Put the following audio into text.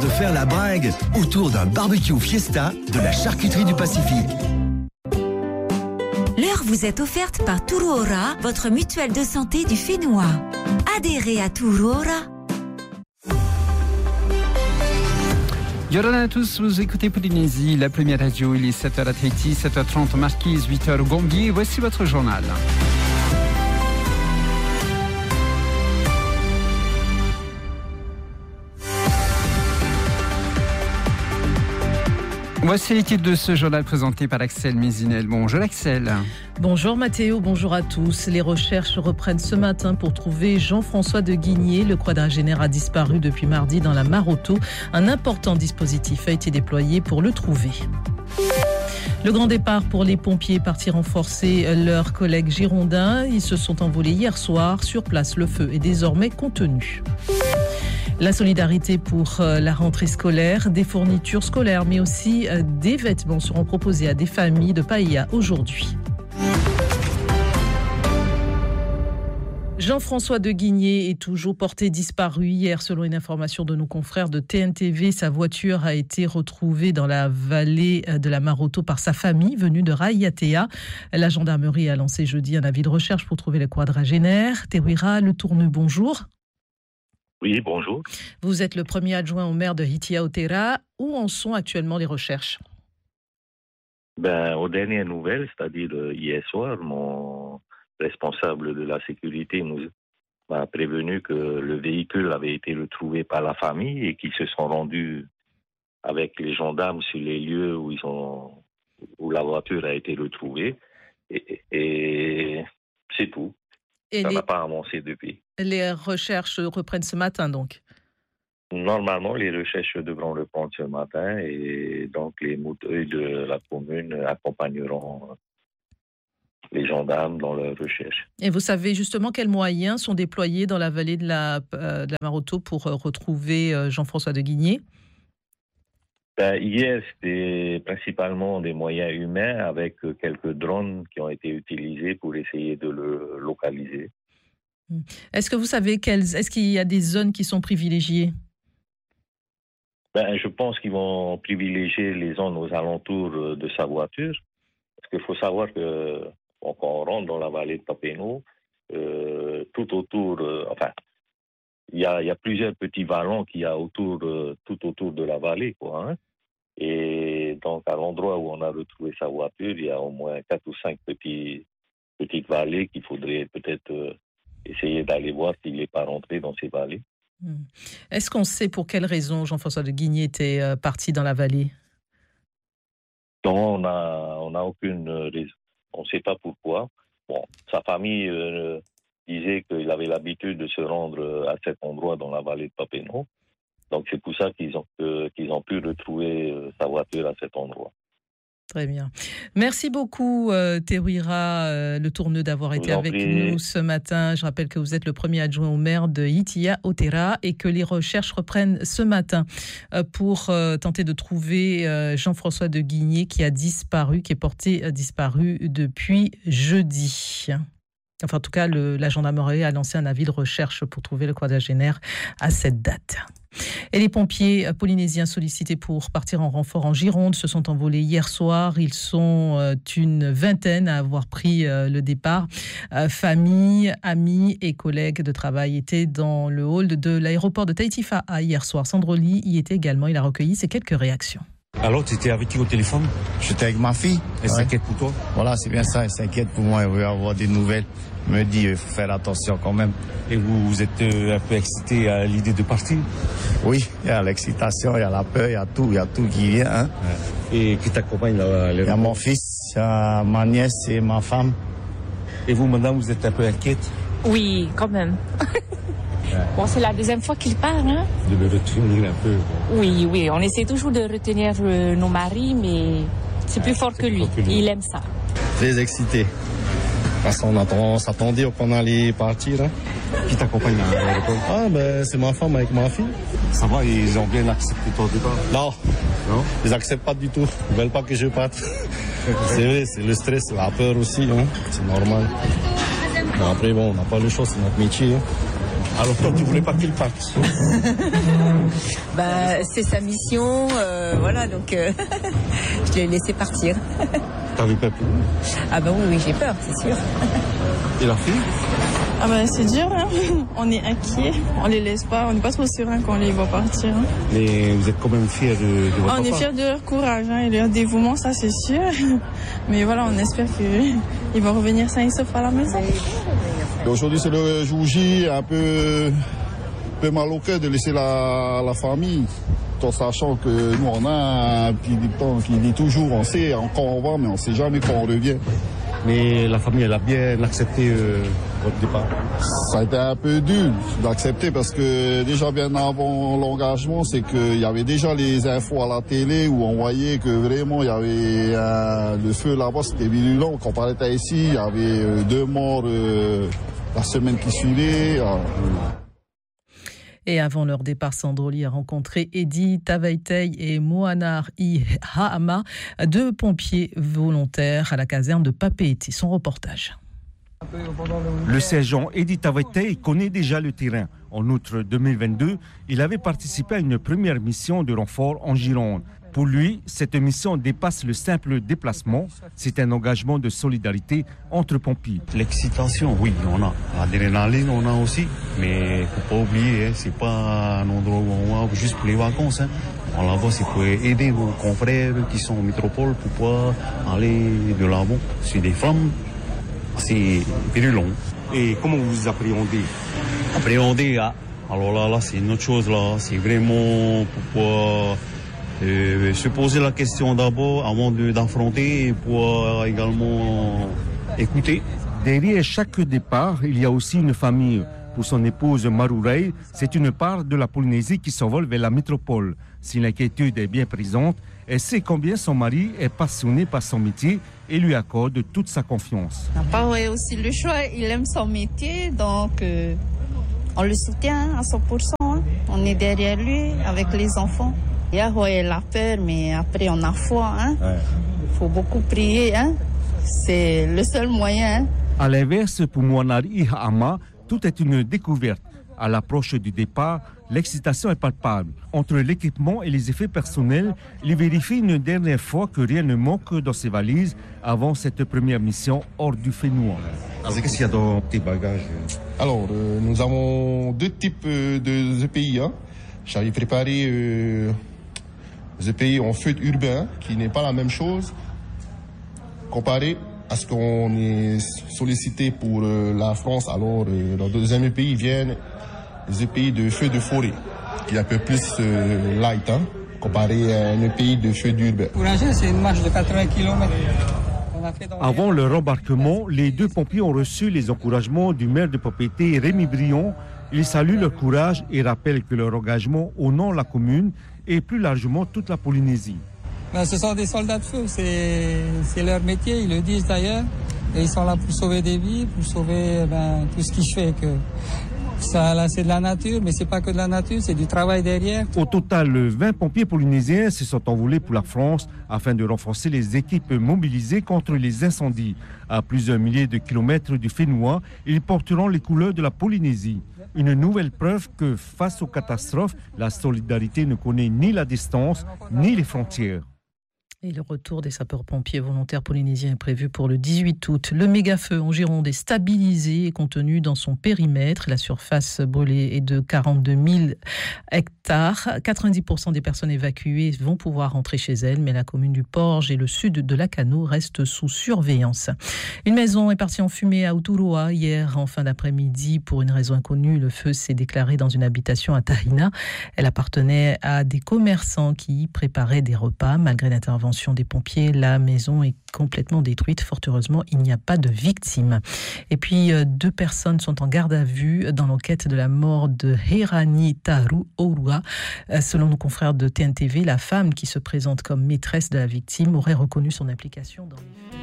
de faire la bringue autour d'un barbecue fiesta de la charcuterie du Pacifique. L'heure vous est offerte par Turuora, votre mutuelle de santé du Fénois. Adhérez à Turuora. Yorana à tous, vous écoutez Polynésie, la première radio, il est 7h à Tahiti, 7h30 Marquise, 8h au Gambie. Voici votre journal. Voici les titres de ce journal présenté par Axel Mézinel. Bonjour Axel. Bonjour Mathéo, bonjour à tous. Les recherches reprennent ce matin pour trouver Jean-François de Guigné. Le quadragénaire a disparu depuis mardi dans la Maroto. Un important dispositif a été déployé pour le trouver. Le grand départ pour les pompiers, partis renforcer leurs collègues girondins. Ils se sont envolés hier soir. Sur place, le feu est désormais contenu. La solidarité pour la rentrée scolaire, des fournitures scolaires, mais aussi des vêtements seront proposés à des familles de Païa aujourd'hui. Jean-François de Guigné est toujours porté disparu. Hier, selon une information de nos confrères de TNTV, sa voiture a été retrouvée dans la vallée de la Maroto par sa famille venue de Raiatea. La gendarmerie a lancé jeudi un avis de recherche pour trouver le quadragénaire. Théouira Le Tourneux, bonjour. Oui, bonjour. Vous êtes le premier adjoint au maire de Hitiaotera. Où en sont actuellement les recherches ? Aux dernières nouvelles, c'est-à-dire hier soir, mon responsable de la sécurité nous m'a prévenu que le véhicule avait été retrouvé par la famille et qu'ils se sont rendus avec les gendarmes sur les lieux où la voiture a été retrouvée. Et c'est tout. Ça n'a pas avancé depuis. Les recherches reprennent ce matin, donc ? Normalement, les recherches devront reprendre ce matin et donc les mouteuils de la commune accompagneront les gendarmes dans leurs recherches. Et vous savez justement quels moyens sont déployés dans la vallée de la Maroto pour retrouver Jean-François de Guigné ? Hier, c'était principalement des moyens humains avec quelques drones qui ont été utilisés pour essayer de le localiser. Est-ce que vous savez est-ce qu'il y a des zones qui sont privilégiées ? Je pense qu'ils vont privilégier les zones aux alentours de sa voiture. Parce qu'il faut savoir que quand on rentre dans la vallée de Papeno, tout autour, il y a plusieurs petits vallons qu'il y a tout autour de la vallée, quoi, hein. Et donc, à l'endroit où on a retrouvé sa voiture, il y a au moins 4 ou 5 petites vallées qu'il faudrait peut-être essayer d'aller voir s'il n'est pas rentré dans ces vallées. Est-ce qu'on sait pour quelle raison Jean-François de Guigné était parti dans la vallée ? Non, on n'a aucune raison. On ne sait pas pourquoi. Bon, sa famille disait qu'il avait l'habitude de se rendre à cet endroit dans la vallée de Papeno. Donc, c'est pour ça qu'ils ont pu retrouver sa voiture à cet endroit. Très bien. Merci beaucoup, Théouira Le Tourneux, d'avoir été avec nous ce matin. Je rappelle que vous êtes le premier adjoint au maire de Hitiaotera et que les recherches reprennent ce matin pour tenter de trouver Jean-François de Guigné qui est porté disparu depuis jeudi. Enfin, en tout cas, la gendarmerie a lancé un avis de recherche pour trouver le quadragénaire à cette date. Et les pompiers polynésiens sollicités pour partir en renfort en Gironde se sont envolés hier soir. Ils sont une vingtaine à avoir pris le départ. Famille, amis et collègues de travail étaient dans le hall de l'aéroport de Tahiti Fa'a hier soir. Sandroli y était également. Il a recueilli ses quelques réactions. Alors, tu étais avec qui au téléphone ? J'étais avec ma fille. Elle s'inquiète pour toi ? Voilà, c'est bien ça. Elle s'inquiète pour moi. Elle veut avoir des nouvelles. Elle me dit, il faut faire attention quand même. Et vous êtes un peu excité à l'idée de partir ? Oui, il y a l'excitation, il y a la peur, il y a tout qui vient. Hein. Et qui t'accompagne là ? Il y a mon fils, il y a ma nièce et ma femme. Et vous, madame, vous êtes un peu inquiète ? Oui, quand même. Bon, c'est la deuxième fois qu'il part, hein. De le retenir un peu. Oui, on essaie toujours de retenir nos maris, mais c'est plus fort que lui. Il aime ça. Très excité. Parce qu'on s'attendait qu'on allait partir. Hein. Qui t'accompagne à l'aéroport ? C'est ma femme avec ma fille. Ça va, ils ont bien accepté ton départ ? Non, ils n'acceptent pas du tout. Ils ne veulent pas que je parte. C'est vrai, c'est le stress, la peur aussi, hein. C'est normal. Mais après, on n'a pas le choix, c'est notre métier. Hein. Alors toi, tu voulais pas qu'il parte ? c'est sa mission, voilà, donc je l'ai laissé partir. T'avais pas peur? Ah bah oui, j'ai peur, c'est sûr. Et la fille? Ah bah c'est dur, hein. On est inquiet, on les laisse pas, on n'est pas trop serein quand on les voit partir. Hein. Mais vous êtes quand même fiers de votre papa? On est fiers de leur courage hein, et leur dévouement, ça c'est sûr. Mais voilà, on espère qu'ils vont revenir sains et saufs à la maison. Aujourd'hui c'est le jour J, un peu mal au cœur de laisser la famille, tout en sachant que nous on a un petit dicton qui dit toujours on sait quand on va mais on sait jamais quand on revient. Mais la famille, elle a bien accepté votre départ? Ça a été un peu dur d'accepter parce que déjà bien avant l'engagement, c'est qu'il y avait déjà les infos à la télé où on voyait que vraiment il y avait le feu là-bas, c'était virulent. Quand on était ici, il y avait 2 morts la semaine qui suivait. Et avant leur départ, Sandroli a rencontré Edi Tavaitei et Mohanar Ihahama, 2 pompiers volontaires à la caserne de Papeete. Son reportage. Le sergent Edi Tavaitei connaît déjà le terrain. En août 2022, il avait participé à une première mission de renfort en Gironde. Pour lui, cette mission dépasse le simple déplacement. C'est un engagement de solidarité entre pompiers. L'excitation, oui, on a. L'adrénaline, on a aussi. Mais il ne faut pas oublier, hein, ce n'est pas un endroit où on va juste pour les vacances. Hein. On là-bas, c'est pour aider nos confrères qui sont en métropole pour pouvoir aller de l'avant. C'est des femmes, c'est virulent. Et comment vous appréhendez? Appréhender, alors là, c'est une autre chose. Là. C'est vraiment pour pouvoir... se poser la question d'abord avant d'affronter et pour également écouter. Derrière chaque départ, il y a aussi une famille. Pour son épouse Marurei, c'est une part de la Polynésie qui s'envole vers la métropole. Si l'inquiétude est bien présente, elle sait combien son mari est passionné par son métier et lui accorde toute sa confiance. Papa a aussi le choix, il aime son métier, donc on le soutient à 100%. Hein. On est derrière lui avec les enfants. Yahweh a peur, mais après on a foi. Hein. Ouais. Faut beaucoup prier. Hein. C'est le seul moyen. Hein. À l'inverse, pour Mohanar Ihahama, tout est une découverte. À l'approche du départ, l'excitation est palpable. Entre l'équipement et les effets personnels, il vérifie une dernière fois que rien ne manque dans ses valises avant cette première mission hors du Fénois. Qu'est-ce qu'il y a dans tes bagages? Alors, nous avons 2 types de EPI. Hein. J'avais préparé EPI en feu urbain, qui n'est pas la même chose, comparé à ce qu'on est sollicité pour la France. Alors, dans le deuxième EPI viennent les EPI de feu de forêt, qui est un peu plus light, hein, comparé à un EPI de feu urbain. Pour Angers, c'est une marche de 80 km. Avant leur embarquement, les 2 pompiers ont reçu les encouragements du maire de Papeete, Rémi Brion. Ils saluent leur courage et rappellent que leur engagement honore la commune et plus largement toute la Polynésie. Ce sont des soldats de feu, c'est leur métier, ils le disent d'ailleurs. Et ils sont là pour sauver des vies, pour sauver tout ce qui fait que ça, là, c'est de la nature, mais c'est pas que de la nature, c'est du travail derrière. Au total, 20 pompiers polynésiens se sont envolés pour la France afin de renforcer les équipes mobilisées contre les incendies. À plusieurs milliers de kilomètres du Fénois, ils porteront les couleurs de la Polynésie. Une nouvelle preuve que face aux catastrophes, la solidarité ne connaît ni la distance ni les frontières. Et le retour des sapeurs-pompiers volontaires polynésiens est prévu pour le 18 août. Le méga-feu en Gironde est stabilisé et contenu dans son périmètre. La surface brûlée est de 42 000 hectares. 90% des personnes évacuées vont pouvoir rentrer chez elles, mais la commune du Porge et le sud de Lacano restent sous surveillance. Une maison est partie en fumée à Uturoa hier en fin d'après-midi. Pour une raison inconnue, le feu s'est déclaré dans une habitation à Tahina. Elle appartenait à des commerçants qui y préparaient des repas. Malgré l'intervention des pompiers, la maison est complètement détruite. Fort heureusement, il n'y a pas de victimes. Et puis, 2 personnes sont en garde à vue dans l'enquête de la mort de Herani Taru Orua. Selon nos confrères de TNTV, la femme qui se présente comme maîtresse de la victime aurait reconnu son implication dans les faits.